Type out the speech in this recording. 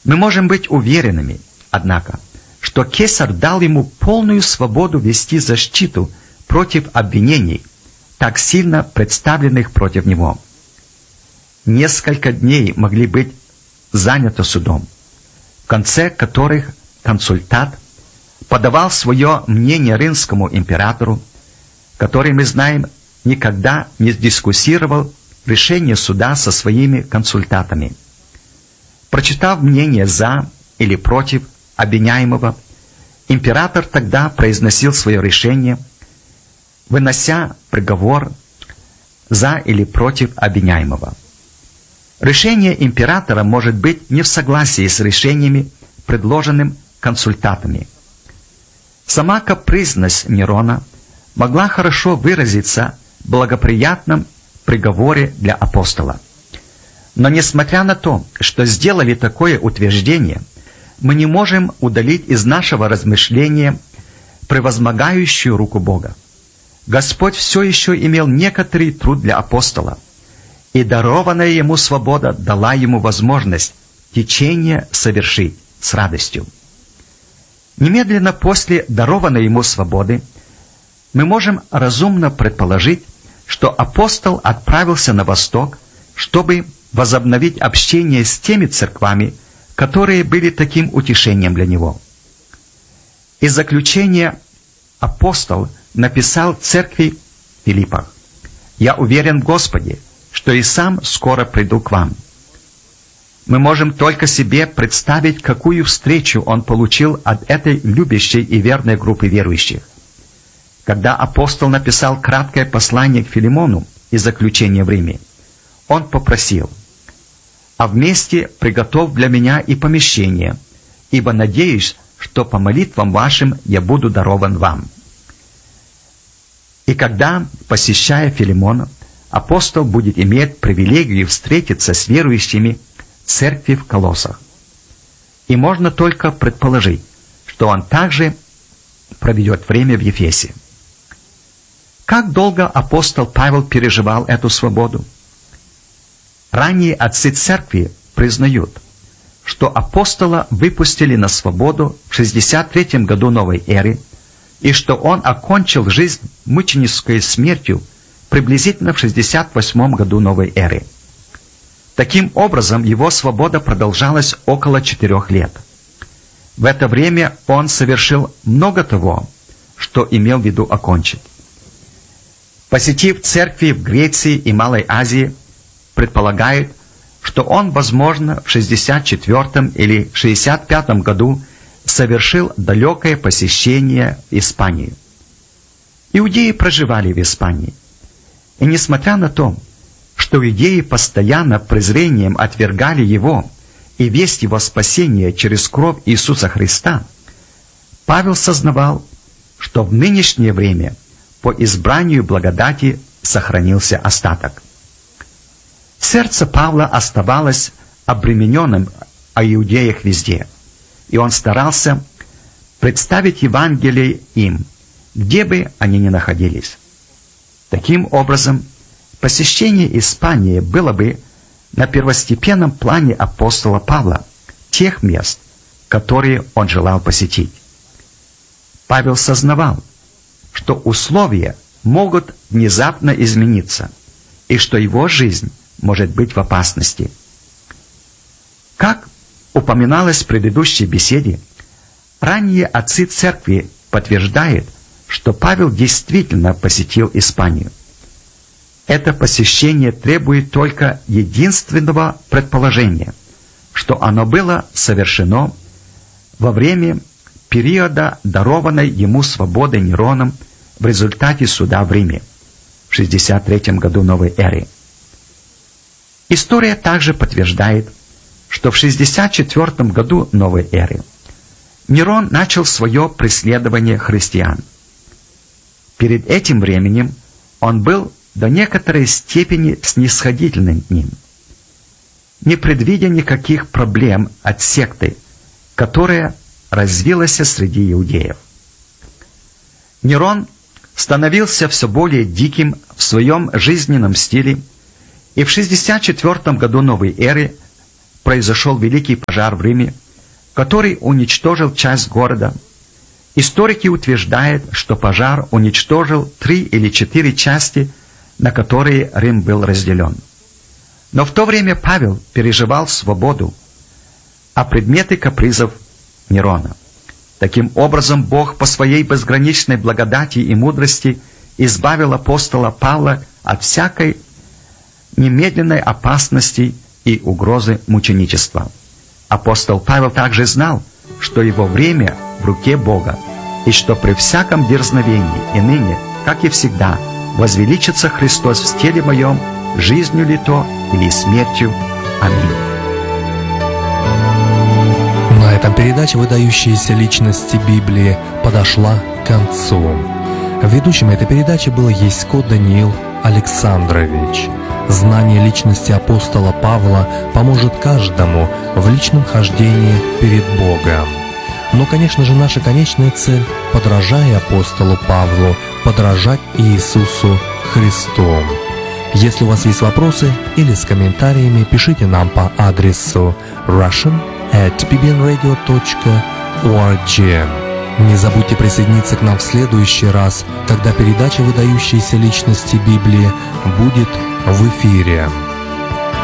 Мы можем быть уверенными, однако, что кесарь дал ему полную свободу вести защиту против обвинений, так сильно представленных против него. Несколько дней могли быть заняты судом, в конце которых консультант подавал свое мнение римскому императору, который, мы знаем, никогда не дискуссировал решение суда со своими консультантами. Прочитав мнение «за» или «против» обвиняемого, император тогда произносил свое решение, вынося приговор «за» или «против» обвиняемого. Решение императора может быть не в согласии с решениями, предложенными консультантами. Сама капризность Нерона могла хорошо выразиться в благоприятном приговоре для апостола. Но несмотря на то, что сделали такое утверждение, мы не можем удалить из нашего размышления превозмогающую руку Бога. Господь все еще имел некоторый труд для апостола, и дарованная ему свобода дала ему возможность течение совершить с радостью. Немедленно после дарованной ему свободы мы можем разумно предположить, что апостол отправился на восток, чтобы возобновить общение с теми церквами, которые были таким утешением для него. Из заключения апостол написал церкви в Филиппах: «Я уверен в Господе, что и сам скоро приду к вам». Мы можем только себе представить, какую встречу он получил от этой любящей и верной группы верующих. Когда апостол написал краткое послание к Филимону из заключения в Риме, он попросил: «А вместе приготовь для меня и помещение, ибо надеюсь, что по молитвам вашим я буду дарован вам». И когда, посещая Филимона, апостол будет иметь привилегию встретиться с верующими церкви в Колоссах. И можно только предположить, что он также проведет время в Ефесе. Как долго апостол Павел переживал эту свободу? Ранние отцы церкви признают, что апостола выпустили на свободу в 63 году новой эры, и что он окончил жизнь мученической смертью приблизительно в 68 году новой эры. Таким образом, его свобода продолжалась около 4 лет. В это время он совершил много того, что имел в виду окончить. Посетив церкви в Греции и Малой Азии, предполагает, что он, возможно, в 64 или 65 году совершил далекое посещение в Испании. Иудеи проживали в Испании. И несмотря на то, что иудеи постоянно презрением отвергали его и весть его спасения через кровь Иисуса Христа, Павел сознавал, что в нынешнее время по избранию благодати сохранился остаток. Сердце Павла оставалось обремененным о иудеях везде, и он старался представить Евангелие им, где бы они ни находились. Таким образом, посещение Испании было бы на первостепенном плане апостола Павла, тех мест, которые он желал посетить. Павел сознавал, что условия могут внезапно измениться, и что его жизнь может быть в опасности. Как упоминалось в предыдущей беседе, ранние отцы церкви подтверждают, что Павел действительно посетил Испанию. Это посещение требует только единственного предположения, что оно было совершено во время периода дарованной ему свободы Нероном в результате суда в Риме в 63 году новой эры. История также подтверждает, что в 64 году новой эры Нерон начал свое преследование христиан. Перед этим временем он был до некоторой степени снисходительным к ним, не предвидя никаких проблем от секты, которая развилась среди иудеев. Нерон становился все более диким в своем жизненном стиле, и в 64 году новой эры произошел великий пожар в Риме, который уничтожил часть города. Историки утверждают, что пожар уничтожил 3 или 4 части, на которые Рим был разделен. Но в то время Павел переживал свободу, а предметы капризов Нерона. Таким образом, Бог по своей безграничной благодати и мудрости избавил апостола Павла от всякой немедленной опасности и угрозы мученичества. Апостол Павел также знал, что его время в руке Бога, и что при всяком дерзновении и ныне, как и всегда, возвеличится Христос в теле моем, жизнью ли то или смертью. Аминь. На этом передача «Выдающиеся личности Библии» подошла к концу. Ведущим этой передачи был Ясько Даниил Александрович. Знание личности апостола Павла поможет каждому в личном хождении перед Богом. Но, конечно же, наша конечная цель, подражая апостолу Павлу, подражать Иисусу Христу. Если у вас есть вопросы или с комментариями, пишите нам по адресу russian@bbnradio.org. Не забудьте присоединиться к нам в следующий раз, когда передача «Выдающиеся личности Библии» будет в эфире.